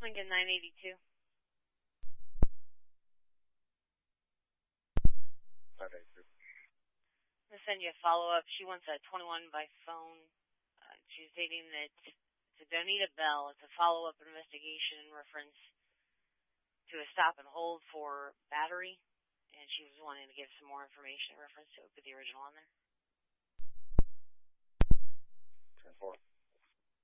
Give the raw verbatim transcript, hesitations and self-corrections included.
Lincoln nine eighty-two. nine eighty-two. I'm going to send you a follow-up. She wants a twenty-one by phone. Uh, she's stating that it's a Donita Bell. It's a follow-up investigation in reference to a stop and hold for battery. And she was wanting to give some more information in reference to it, put the original on there. ten four.